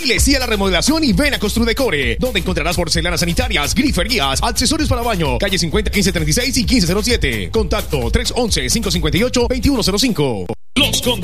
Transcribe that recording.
Dile sí a la remodelación y ven a Construdecore, donde encontrarás porcelanas sanitarias, griferías, accesorios para baño. Calle 50, 1536 y 1507. Contacto 311-558-2105. Los